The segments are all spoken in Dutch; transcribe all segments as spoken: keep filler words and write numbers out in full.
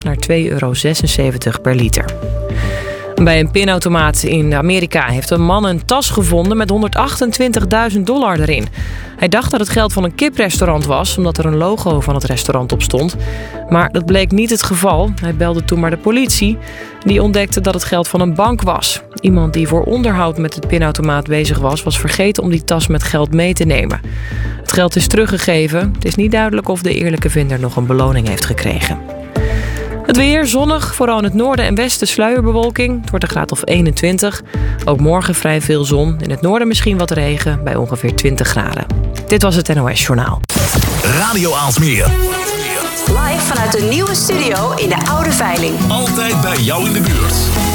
naar twee euro zesenzeventig per liter. Bij een pinautomaat in Amerika heeft een man een tas gevonden met honderdachtentwintigduizend dollar erin. Hij dacht dat het geld van een kiprestaurant was, omdat er een logo van het restaurant op stond. Maar dat bleek niet het geval. Hij belde toen maar de politie. Die ontdekte dat het geld van een bank was. Iemand die voor onderhoud met het pinautomaat bezig was, was vergeten om die tas met geld mee te nemen. Het geld is teruggegeven. Het is niet duidelijk of de eerlijke vinder nog een beloning heeft gekregen. Het weer zonnig, vooral in het noorden en westen sluierbewolking. Het wordt een graad of eenentwintig. Ook morgen vrij veel zon. In het noorden misschien wat regen, bij ongeveer twintig graden. Dit was het N O S Journaal. Radio Aalsmeer. Live vanuit de nieuwe studio in de Oude Veiling. Altijd bij jou in de buurt.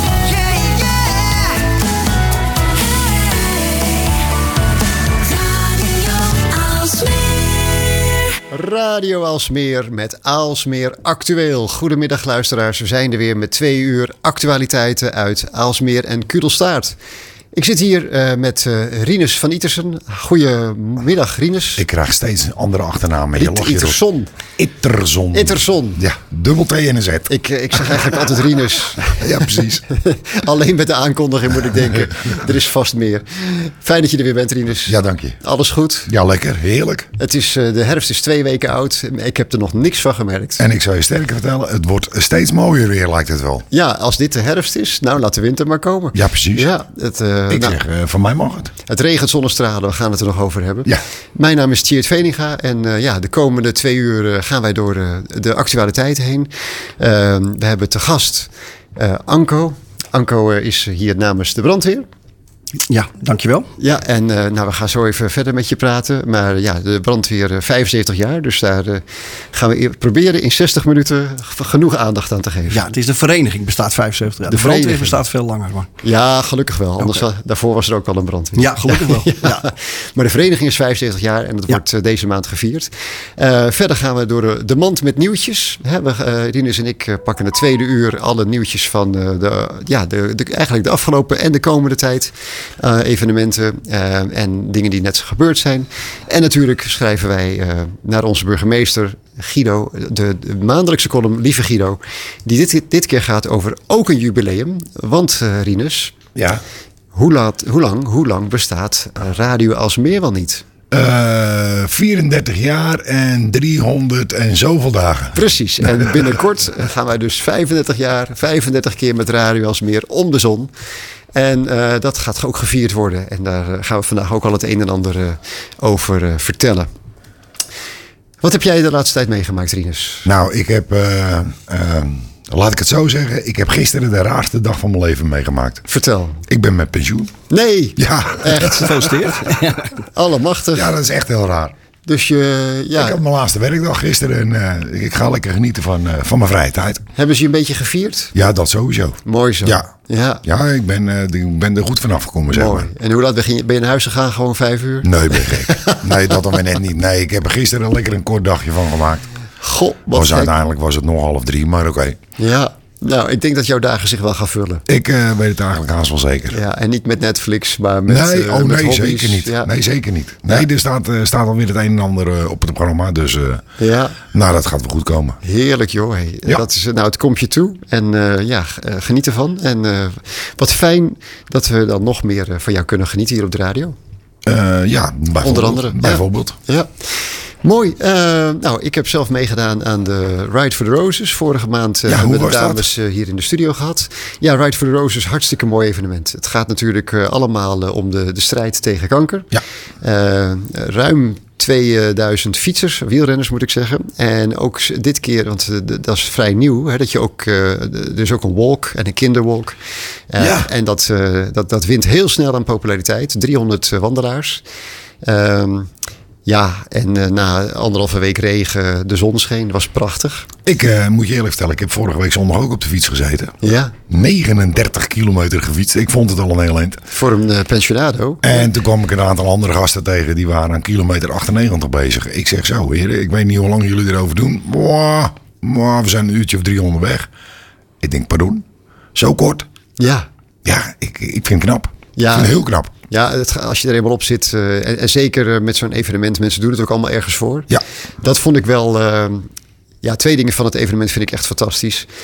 Radio Aalsmeer met Aalsmeer Actueel. Goedemiddag luisteraars, we zijn er weer met twee uur actualiteiten uit Aalsmeer en Kudelstaart. Ik zit hier uh, met uh, Rinus van Itersen. Goedemiddag Rinus. Ik krijg steeds een andere achternaam. It- Iterson. Iterson. Iterson. Ja, dubbel T en een Z. Ik, ik zeg eigenlijk altijd Rinus. Ja, precies. Alleen met de aankondiging moet ik denken, er is vast meer. Fijn dat je er weer bent, Rinus. Ja, dank je. Alles goed? Ja, lekker. Heerlijk. Het is, uh, de herfst is twee weken oud. Ik heb er nog niks van gemerkt. En ik zou je sterker vertellen, het wordt steeds mooier weer, lijkt het wel. Ja, als dit de herfst is, nou laat de winter maar komen. Ja, precies. Ja, het, uh, ik nou, zeg, uh, van mij mag het. Het regent zonnestralen, we gaan het er nog over hebben. Ja. Mijn naam is Tjeerd Veninga en uh, ja, de komende twee uur uh, gaan wij door uh, de actualiteit heen. Uh, we hebben te gast uh, Anko. Anko uh, is hier namens de brandweer. Ja, dankjewel. Ja, en uh, nou, we gaan zo even verder met je praten. Maar ja, de brandweer uh, vijfenzeventig jaar. Dus daar uh, gaan we proberen in zestig minuten genoeg aandacht aan te geven. Ja, het is de vereniging, bestaat vijfenzeventig jaar. De, De brandweer vereniging bestaat veel langer. Maar. Ja, gelukkig wel. Anders Okay. wa- daarvoor was er ook wel een brandweer. Ja, gelukkig wel. ja. Ja. Maar de vereniging is vijfenzeventig jaar en dat Ja. wordt uh, deze maand gevierd. Uh, verder gaan we door de, de mand met nieuwtjes. Hè, we, uh, Rinus en ik uh, pakken de tweede uur alle nieuwtjes van uh, de, ja, de, de, eigenlijk de afgelopen en de komende tijd. Uh, evenementen uh, en dingen die net gebeurd zijn. En natuurlijk schrijven wij uh, naar onze burgemeester Guido, de, de maandelijkse column Lieve Guido, die dit, dit keer gaat over ook een jubileum. Want uh, Rinus, Ja. hoe, laat, hoe, lang, hoe lang bestaat Radio Aalsmeer wel niet? Uh, vierendertig jaar en driehonderd en zoveel dagen. Precies. En binnenkort gaan wij dus vijfendertig jaar, vijfendertig keer met Radio Aalsmeer om de zon. En uh, dat gaat ook gevierd worden. En daar uh, gaan we vandaag ook al het een en ander uh, over uh, vertellen. Wat heb jij de laatste tijd meegemaakt, Rinus? Nou, ik heb, uh, uh, laat ik het zo zeggen, ik heb gisteren de raarste dag van mijn leven meegemaakt. Vertel. Ik ben met pensioen. Nee, Ja, echt. Gefeliciteerd. Allemachtig. ja, dat is echt heel raar. Dus je, ja, Ik had mijn laatste werkdag gisteren en uh, ik ga lekker genieten van, uh, van mijn vrije tijd. hebben ze je een beetje gevierd? Ja, dat sowieso. Mooi zo. Ja. Ja, Ja, ik ben, uh, ik ben er goed vanaf gekomen, zeg mooi. maar. En hoe laat ben je, ben je naar huis gegaan? Gewoon vijf uur? Nee, ben je gek. Nee, dat dan weer net niet. Nee, ik heb er gisteren lekker een kort dagje van gemaakt. Goh, wat Was gek. uiteindelijk was het nog half drie, maar oké. Okay. Ja, nou, ik denk dat jouw dagen zich wel gaan vullen. Ik uh, weet het eigenlijk haast wel zeker. Ja, en niet met Netflix, maar met nee, uh, oh met nee, hobby's. zeker niet. Ja. Nee, zeker niet. Nee, Ja. er staat, uh, staat alweer het een en ander uh, op het programma. Dus uh, Ja, nou, dat gaat wel goed komen. heerlijk joh. Hey. Ja. Dat is, nou, het komt je toe. En uh, ja, uh, geniet ervan. En uh, wat fijn dat we dan nog meer uh, van jou kunnen genieten hier op de radio. Uh, ja, bijvoorbeeld. Onder andere, ja. Bijvoorbeeld. Ja, mooi. Uh, nou, ik heb zelf meegedaan aan de Ride for the Roses. Vorige maand uh, Ja, hebben hoe we de was dames uh, hier in de studio gehad. Ja, Ride for the Roses, hartstikke mooi evenement. Het gaat natuurlijk uh, allemaal uh, om de, de strijd tegen kanker. Ja. Uh, ruim tweeduizend fietsers, wielrenners moet ik zeggen. En ook dit keer, want uh, d- dat is vrij nieuw, hè, dat je ook, uh, er is ook een walk en een kinderwalk. Uh, Ja. En dat, uh, dat, dat wint heel snel aan populariteit. driehonderd wandelaars. Um, ja, en uh, na anderhalve week regen, de zon scheen, was prachtig. Ik uh, moet je eerlijk vertellen, ik heb vorige week zondag ook op de fiets gezeten. Ja, negenendertig kilometer gefietst. Ik vond het al een heel eind. voor een uh, pensionado. En toen kwam ik een aantal andere gasten tegen. Die waren aan kilometer achtennegentig bezig. Ik zeg zo, heren, ik weet niet hoe lang jullie erover doen. Mwah, mwah, we zijn een uurtje of drie onderweg. Ik denk, pardon? Zo kort? Ja, Ja, ik, ik vind het knap. Ja. Ik vind het heel knap. ja het, als je er eenmaal op zit, uh, en, en zeker uh, met zo'n evenement, mensen doen het ook allemaal ergens voor. Ja. Dat vond ik wel, uh, ja, twee dingen van het evenement vind ik echt fantastisch.